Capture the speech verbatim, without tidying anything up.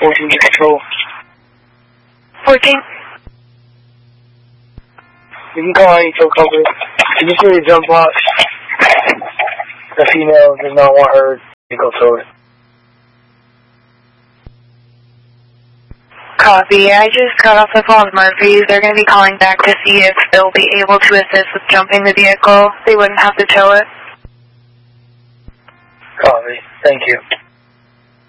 fourteen to control. fourteen. You can call any tow company. You just need a jump box. The female does not want her vehicle towed. Copy. I just got off the phone with Murphy's. They're going to be calling back to see if they'll be able to assist with jumping the vehicle. They wouldn't have to tow it. Copy. Thank you.